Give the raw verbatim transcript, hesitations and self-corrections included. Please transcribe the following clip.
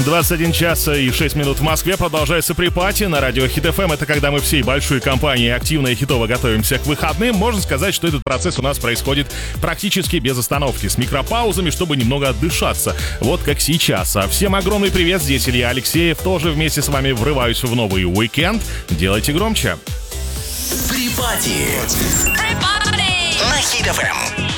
двадцать один час и шесть минут в Москве. Продолжается припати на радио Хит эф эм. Это когда мы всей большой компанией активно и хитово готовимся к выходным. Можно сказать, что этот процесс у нас происходит практически без остановки, с микропаузами, чтобы немного отдышаться. Вот как сейчас. А всем огромный привет, здесь Илья Алексеев. Тоже вместе с вами врываюсь в новый уикенд. Делайте громче. Припати на Хит эф эм.